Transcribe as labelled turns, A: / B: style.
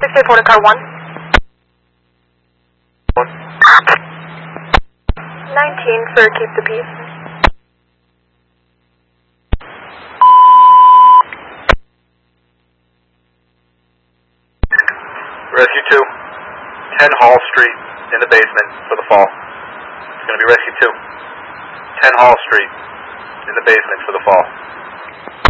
A: 684 to car 1. 19, sir, keep the peace.
B: Rescue 2, 10 Hall Street in the basement for the fall. It's going to be Rescue 2, 10 Hall Street in the basement for the fall.